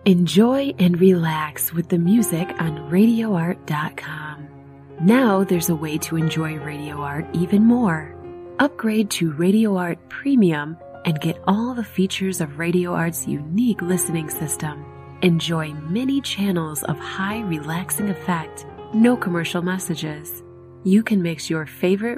Enjoy and relax with the music on RadioArt.com. Now there's a way to enjoy Radio Art even more. Upgrade to Radio Art Premium and get all the features of Radio Art's unique listening system. Enjoy many channels of high relaxing effect, no commercial messages. You can mix your favorite